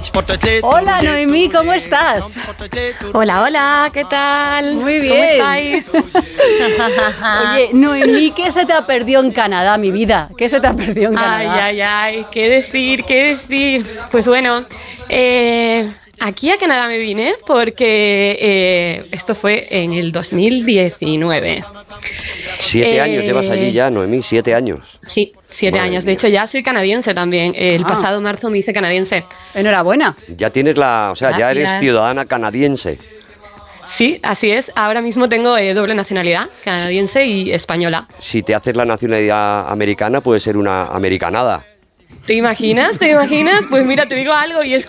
Hola Noemí, ¿cómo estás? Hola, hola, ¿qué tal? Muy bien. ¿Cómo estáis? Oye, Noemí, ¿qué se te ha perdido en Canadá, mi vida? ¿Qué se te ha perdido en Canadá? Ay, ¿qué decir? Pues bueno, aquí a Canadá me vine porque esto fue en el 2019. 7 años llevas allí ya, Noemí, 7 años. Sí, 7 Madre años. mía. De hecho, ya soy canadiense también. El Ah. pasado marzo me hice canadiense. Enhorabuena. Ya tienes ya eres Gracias. ciudadana canadiense. Sí, así es. Ahora mismo tengo doble nacionalidad, canadiense y española. Si te haces la nacionalidad americana, puede ser una americanada. ¿Te imaginas? Pues mira, te digo algo, y es